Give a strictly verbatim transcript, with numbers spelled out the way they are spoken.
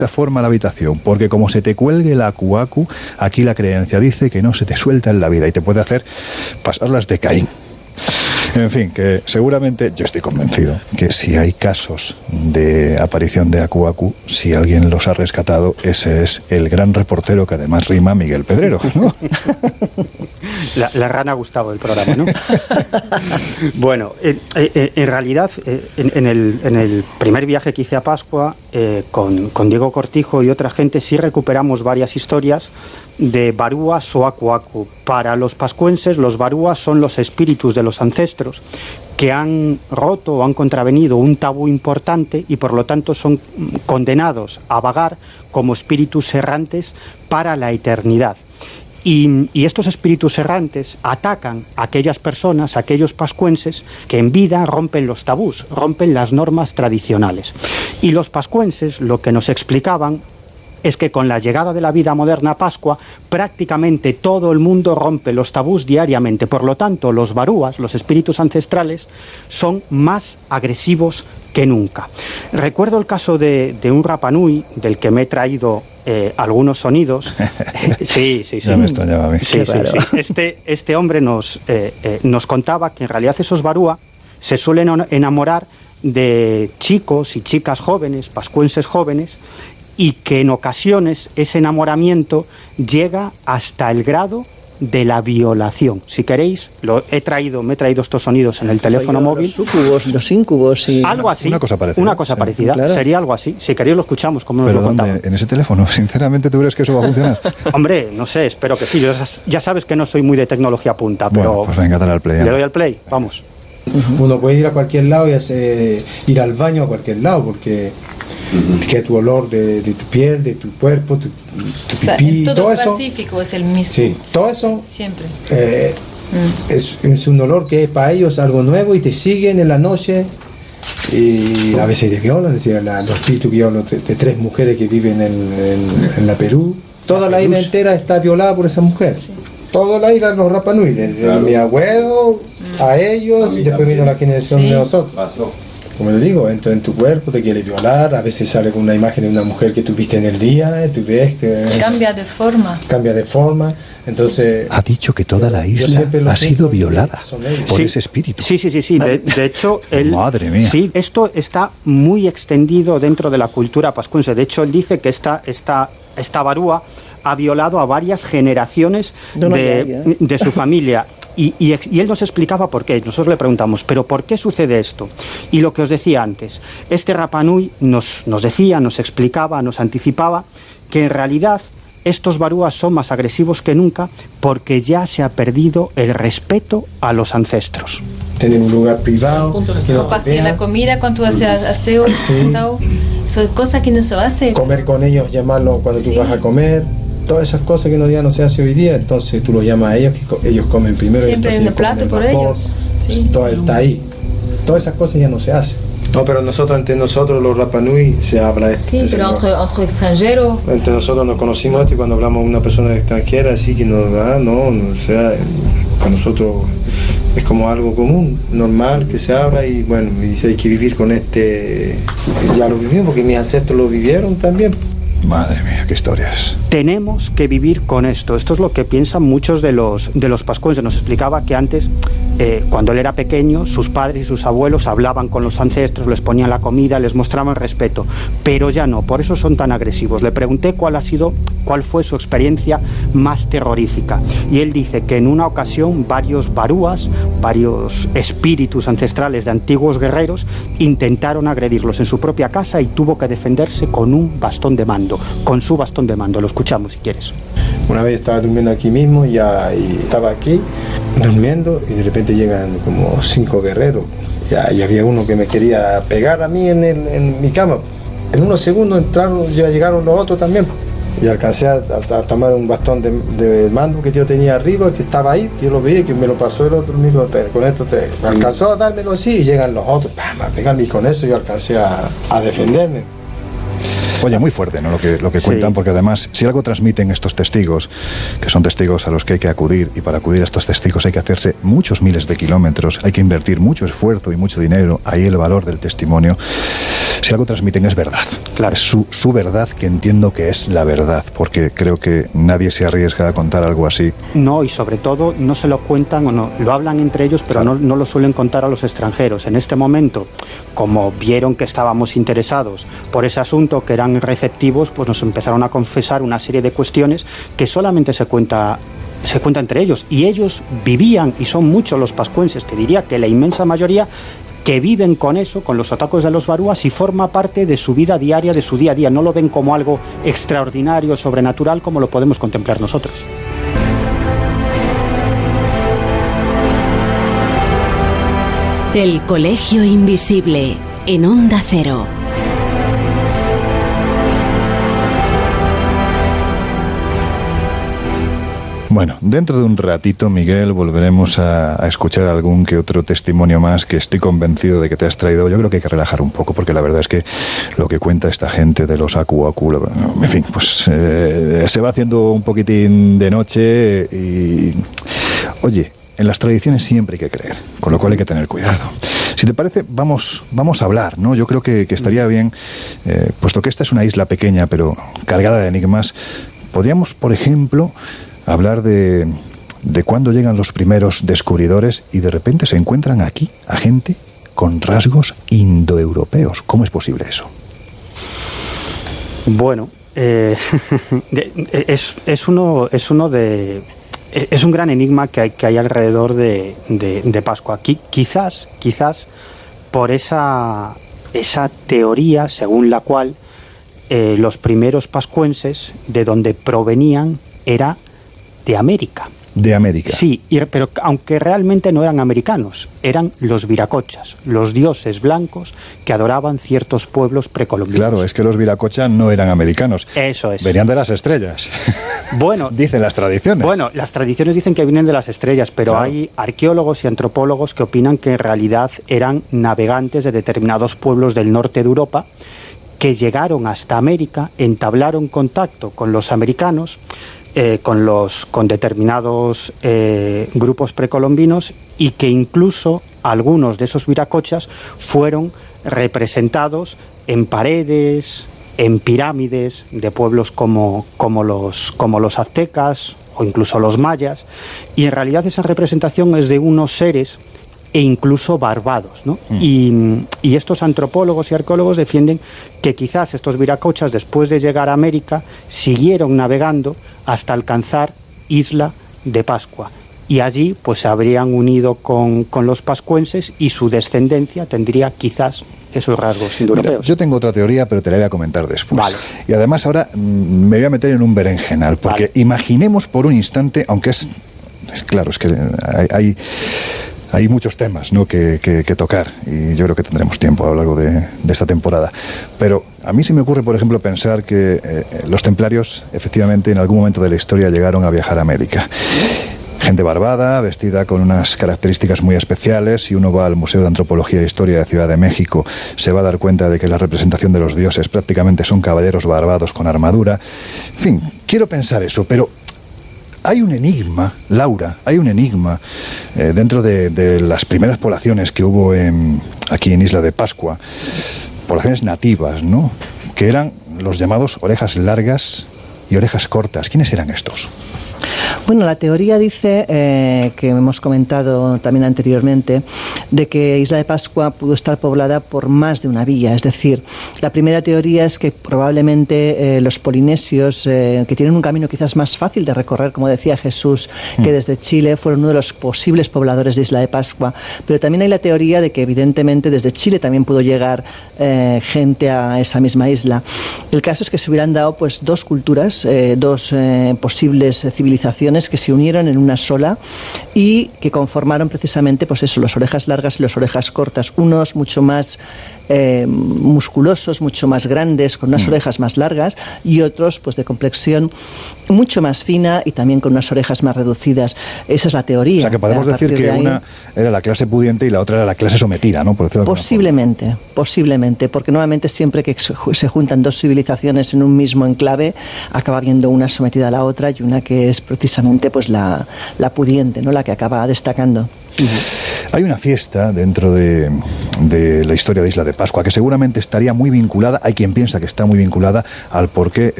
la forma a la habitación, porque como se te cuelgue la acu-acu, aquí la creencia dice que no se te suelta en la vida y te puede hacer pasar las de Caín. En fin, que seguramente, yo estoy convencido, que si hay casos de aparición de acu-acu, si alguien los ha rescatado, ese es el gran reportero que además rima, Miguel Pedrero, ¿no? La, la rana Gustavo del programa, ¿no? Bueno, eh, eh, en realidad, eh, en, en, el, en el primer viaje que hice a Pascua, eh, con, con Diego Cortijo y otra gente, sí recuperamos varias historias de barúas o acu-acu. Para los pascuenses, los barúas son los espíritus de los ancestros que han roto o han contravenido un tabú importante y por lo tanto son condenados a vagar como espíritus errantes para la eternidad. Y, y estos espíritus errantes atacan a aquellas personas, a aquellos pascuenses que en vida rompen los tabús, rompen las normas tradicionales. Y los pascuenses lo que nos explicaban es que con la llegada de la vida moderna a Pascua, prácticamente todo el mundo rompe los tabús diariamente. Por lo tanto, los barúas, los espíritus ancestrales, son más agresivos que nunca. Recuerdo el caso de, de un Rapanui, del que me he traído eh, algunos sonidos. Sí, sí, sí. Ya me extrañaba a mí. Sí, sí, sí. Este, este hombre nos, eh, eh, nos contaba que en realidad esos barúa se suelen enamorar de chicos y chicas jóvenes, pascuenses jóvenes, y que en ocasiones ese enamoramiento llega hasta el grado de la violación. Si queréis, lo he traído, me he traído estos sonidos en el teléfono Oye, móvil. Los sucubos, los incubos y... Algo así. Una cosa parecida. Una cosa Sí, parecida. claro. Sería algo así. Si queréis lo escuchamos, como nos ¿Pero lo dónde? contaban. ¿En ese teléfono? Sinceramente, ¿tú crees que eso va a funcionar? Hombre, no sé, espero que sí. Yo ya sabes que no soy muy de tecnología punta, pero... Bueno, pues venga, dale al play. Le anda. doy al play, vamos. Uno puede ir a cualquier lado y hacer, ir al baño a cualquier lado porque que tu olor de, de tu piel, de tu cuerpo, tu, tu O sea, pipí, en todo, todo el eso. Pacífico es el mismo. Sí, todo eso Siempre. eh, Mm. es, es un olor que es para ellos algo nuevo y te siguen en la noche y a veces te violan. Es decir, la, los espíritus que yo hablo de, de tres mujeres que viven en, en, en la Perú, toda la, la isla entera está violada por esa mujer. Sí. Toda la isla, los Rapanui, desde claro. mi abuelo a ellos, a y después vino la generación sí. de nosotros. Pasó. Como le digo, entra en tu cuerpo, te quiere violar, a veces sale con una imagen de una mujer que tú viste en el día, tú ves que... Cambia de forma. Cambia de forma, entonces... Ha dicho que toda la isla ha sido violada por sí. ese espíritu. Sí, sí, sí, sí. De, de hecho, él... Madre mía. Sí, esto está muy extendido dentro de la cultura pascuense. De hecho, él dice que esta, esta, esta barúa ha violado a varias generaciones no, no, de, ya, ya. de su familia. Y, y, y él nos explicaba por qué. Nosotros le preguntamos, ¿pero por qué sucede esto? Y lo que os decía antes, este Rapanui nos, nos decía, nos explicaba, nos anticipaba que en realidad estos barúas son más agresivos que nunca porque ya se ha perdido el respeto a los ancestros. Tener un lugar privado, compartir la comida cuando tú haces aseo, sí. Son cosas que no se hace. Comer con ellos, llamarlos cuando sí. tú vas a comer. Todas esas cosas que no, ya no se hace hoy día, entonces tú los llamas a ellos, que ellos comen primero. Siempre en el plato por ellos. Sí. Todo está ahí. Todas esas cosas ya no se hacen. No, pero nosotros, entre nosotros, los Rapanui, se habla de esto. Sí, pero entre, entre extranjeros. Entre nosotros nos conocimos esto y cuando hablamos a una persona extranjera, así que no, ah, no, no, o sea, para nosotros es como algo común, normal, que se habla y bueno, y dice, hay que vivir con este. Ya lo vivimos porque mis ancestros lo vivieron también. Madre mía, qué historias. Tenemos que vivir con esto. Esto es lo que piensan muchos de los, de los pascuenses. Nos explicaba que antes, eh, cuando él era pequeño, sus padres y sus abuelos hablaban con los ancestros, les ponían la comida, les mostraban respeto. Pero ya no, por eso son tan agresivos. Le pregunté cuál ha sido, cuál fue su experiencia más terrorífica. Y él dice que en una ocasión varios barúas, varios espíritus ancestrales de antiguos guerreros, intentaron agredirlos en su propia casa y tuvo que defenderse con un bastón de mando. Con su bastón de mando, lo escuchamos si quieres. Una vez estaba durmiendo aquí mismo y, ya, y estaba aquí durmiendo y de repente llegan como cinco guerreros ya, y había uno que me quería pegar a mí en, el, en mi cama. En unos segundos entraron, ya llegaron los otros también y alcancé a, a, a tomar un bastón de, de mando que yo tenía arriba, que estaba ahí, que yo lo vi, que me lo pasó el otro amigo, con esto te alcanzó a dármelo así y llegan los otros pam, a pegarme y con eso yo alcancé a, a defenderme. Oye, muy fuerte, ¿no? Lo que, lo que cuentan, sí. Porque además, si algo transmiten estos testigos, que son testigos a los que hay que acudir, y para acudir a estos testigos hay que hacerse muchos miles de kilómetros, hay que invertir mucho esfuerzo y mucho dinero, ahí el valor del testimonio. si algo transmiten es verdad. Claro. Es su, su verdad, que entiendo que es la verdad, porque creo que nadie se arriesga a contar algo así. No, y sobre todo no se lo cuentan o no, lo hablan entre ellos, pero claro. no, no lo suelen contar a los extranjeros. En este momento, como vieron que estábamos interesados por ese asunto, que eran receptivos, pues nos empezaron a confesar una serie de cuestiones que solamente se cuenta se cuenta entre ellos, y ellos vivían, y son muchos los pascuenses, te diría que la inmensa mayoría, que viven con eso, con los otakos de los barúas, y forma parte de su vida diaria, de su día a día. No lo ven como algo extraordinario, sobrenatural, como lo podemos contemplar nosotros. El Colegio Invisible, en Onda Cero. Bueno, dentro de un ratito, Miguel, volveremos a, a escuchar algún que otro testimonio más, que estoy convencido de que te has traído. Yo creo que hay que relajar un poco, porque la verdad es que lo que cuenta esta gente de los Aku Aku, en fin, pues eh, se va haciendo un poquitín de noche y... Oye, en las tradiciones siempre hay que creer, con lo cual hay que tener cuidado. Si te parece, vamos, vamos a hablar, ¿no? Yo creo que, que estaría bien, eh, puesto que esta es una isla pequeña, pero cargada de enigmas, podríamos, por ejemplo, hablar de, de cuándo llegan los primeros descubridores y de repente se encuentran aquí a gente con rasgos indoeuropeos. ¿Cómo es posible eso? Bueno, eh, es, es, uno, es uno de... Es un gran enigma que hay, que hay alrededor de, de, de Pascua. Aquí, quizás, quizás por esa, esa teoría según la cual eh, los primeros pascuenses, de donde provenían, era de América. De América. Sí, y, pero aunque realmente no eran americanos, eran los viracochas, los dioses blancos que adoraban ciertos pueblos precolombinos. Claro, es que los viracochas no eran americanos. Eso es. Venían de las estrellas. Bueno, dicen las tradiciones. Bueno, las tradiciones dicen que vienen de las estrellas, pero claro, hay arqueólogos y antropólogos que opinan que en realidad eran navegantes de determinados pueblos del norte de Europa que llegaron hasta América, entablaron contacto con los americanos, Eh, con los con determinados eh, grupos precolombinos, y que incluso algunos de esos viracochas fueron representados en paredes, en pirámides de pueblos como, como, los, como los aztecas o incluso los mayas, y en realidad esa representación es de unos seres e incluso barbados, ¿no? Mm. Y, y estos antropólogos y arqueólogos defienden que quizás estos viracochas, después de llegar a América, siguieron navegando hasta alcanzar Isla de Pascua, y allí pues se habrían unido con, con los pascuenses, y su descendencia tendría quizás esos rasgos indoeuropeos. Yo tengo otra teoría, pero te la voy a comentar después. Vale. Y además ahora mmm, me voy a meter en un berenjenal, porque vale, imaginemos por un instante, aunque es, es claro, es que hay... hay Hay muchos temas, ¿no?, que, que, que tocar, y yo creo que tendremos tiempo a lo largo de, de esta temporada. Pero a mí se me ocurre, por ejemplo, pensar que eh, los templarios efectivamente en algún momento de la historia llegaron a viajar a América. Gente barbada, vestida con unas características muy especiales. Si uno va al Museo de Antropología e Historia de Ciudad de México, se va a dar cuenta de que la representación de los dioses prácticamente son caballeros barbados con armadura. En fin, quiero pensar eso, pero... hay un enigma, Laura, hay un enigma eh, dentro de, de las primeras poblaciones que hubo en, aquí en Isla de Pascua, poblaciones nativas, ¿no?, que eran los llamados orejas largas y orejas cortas. ¿Quiénes eran estos? Bueno, la teoría dice, eh, que hemos comentado también anteriormente, de que Isla de Pascua pudo estar poblada por más de una vía. Es decir, la primera teoría es que probablemente eh, los polinesios, eh, que tienen un camino quizás más fácil de recorrer, como decía Jesús, mm. que desde Chile fueron uno de los posibles pobladores de Isla de Pascua. Pero también hay la teoría de que evidentemente desde Chile también pudo llegar eh, gente a esa misma isla. El caso es que se hubieran dado pues dos culturas, eh, dos eh, posibles civilizaciones que se unieron en una sola y que conformaron precisamente pues eso, las orejas largas y las orejas cortas, unos mucho más eh, musculosos, mucho más grandes, con unas mm. orejas más largas, y otros pues de complexión mucho más fina y también con unas orejas más reducidas. Esa es la teoría. O sea, que podemos decir que de una era la clase pudiente y la otra era la clase sometida, ¿no? Por decirlo de posiblemente, alguna forma. Posiblemente, porque normalmente siempre que se juntan dos civilizaciones en un mismo enclave, acaba habiendo una sometida a la otra y una que es precisamente pues la, la pudiente, ¿no?, la que acaba destacando. Uh-huh. Hay una fiesta dentro de, de la historia de Isla de Pascua, que seguramente estaría muy vinculada, hay quien piensa que está muy vinculada al por qué